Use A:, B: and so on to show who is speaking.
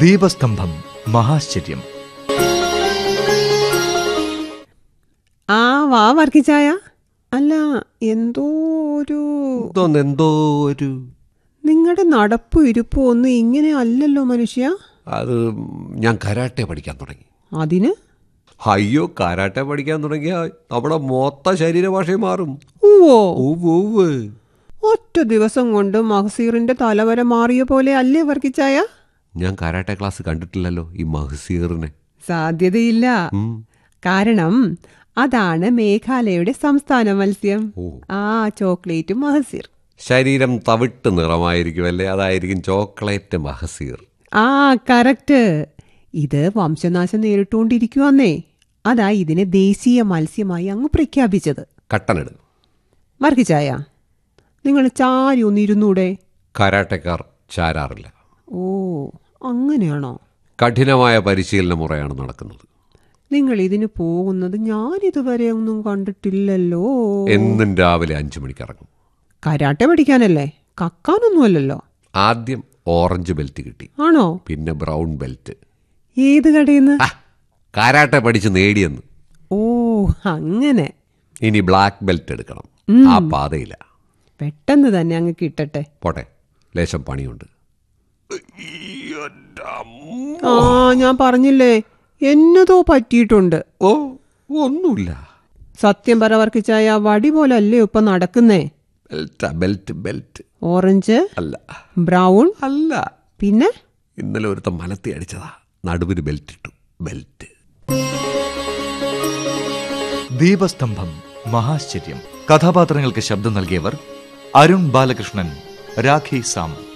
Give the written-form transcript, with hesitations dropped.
A: ദീപസ്തംഭം മഹാശ്ചര്യം.
B: വാ വർക്കിച്ചായ. അല്ല, എന്തോ ഒരു നിങ്ങളുടെ നടപ്പും ഇരിപ്പും ഒന്നും ഇങ്ങനെ അല്ലല്ലോ മനുഷ്യ.
C: അത് ഞാൻ കരാട്ടെ പഠിക്കാൻ തുടങ്ങി.
B: അതിന്?
C: അയ്യോ, കരാട്ടെ പഠിക്കാൻ തുടങ്ങിയ നമ്മുടെ മൊത്ത ശരീരഭാഷയും മാറും.
B: ഒറ്റ ദിവസം കൊണ്ട് മഹസീറിന്റെ തലവര മാറിയ പോലെ അല്ലേ വർക്കിച്ചായ?
C: ഞാൻ കരാട്ടെ ക്ലാസ് കണ്ടിട്ടില്ലല്ലോ ഈ മഹസീറിനെ.
B: സാധ്യതയില്ല. കാരണം അതാണ് മേഘാലയയുടെ സംസ്ഥാന മത്സ്യം. ചോക്ലേറ്റ് മഹസീർ.
C: ശരീരം തവിട്ട് നിറമായിരിക്കുമല്ലേ, അതായിരിക്കും ചോക്ലേറ്റ് മഹസീർ.
B: കറക്റ്റ്. ഇത് വംശനാശം നേരിട്ടുകൊണ്ടിരിക്കുവന്നേ. അതാ ഇതിനെ ദേശീയ മത്സ്യമായി അങ്ങ് പ്രഖ്യാപിച്ചത്.
C: കട്ടനെടു
B: വർക്കിച്ചായ, നിങ്ങൾ ചാരി ഒന്നിരുന്നൂടെ?
C: കരാട്ടക്കാർ ചാരാറില്ല.
B: അങ്ങനെയാണോ?
C: കഠിനമായ പരിശീലന മുറയാണ് നടക്കുന്നത്.
B: നിങ്ങൾ ഇതിന് പോകുന്നത് ഞാനിതുവരെ ഒന്നും കണ്ടിട്ടില്ലല്ലോ.
C: എന്നും രാവിലെ 5 മണിക്ക് ഇറങ്ങും.
B: കരാട്ടെ പഠിക്കാനല്ലേ, കക്കാനൊന്നുമല്ലല്ലോ.
C: ആദ്യം ഓറഞ്ച് ബെൽറ്റ് കിട്ടി.
B: ആണോ?
C: പിന്നെ ബ്രൗൺ ബെൽറ്റ്.
B: ഏത് കടയിന്ന്?
C: കരാട്ടെ പഠിച്ച് നേടിയെന്ന്.
B: അങ്ങനെ.
C: ഇനി ബ്ലാക്ക് ബെൽറ്റ് എടുക്കണം. ആ പാതയില്ല.
B: പെട്ടെന്ന് തന്നെ അങ്ങ് കിട്ടട്ടെ.
C: പോട്ടെ, ലേശം പണിയുണ്ട്.
B: ഞാൻ പറഞ്ഞില്ലേ, എന്നതോ പറ്റിയിട്ടുണ്ട്.
C: ഒന്നുമില്ല.
B: സത്യം പറ വർക്കിച്ചായ, വടി പോലല്ലേ ഇപ്പൊ നടക്കുന്നേ?
C: ബെൽറ്റ്.
B: ഓറഞ്ച്
C: അല്ല.
B: ബ്രൗൺ
C: അല്ല.
B: പിന്നെ?
C: ഇന്നലെ ഒരുത്ത മലത്തി അടിച്ചതാ, നടുവിന് ബെൽറ്റ് ഇട്ടു. ബെൽറ്റ്.
A: ദീപസ്തംഭം മഹാശ്ചര്യം. കഥാപാത്രങ്ങൾക്ക് ശബ്ദം നൽകിയവർ അരുൺ ബാലകൃഷ്ണൻ, രാഖി സാം.